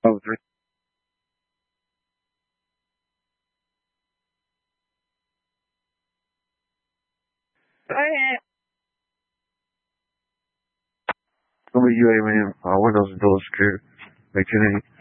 Oh, three. Go ahead. It's gonna be UA, man. Windows and doors secure. Make sure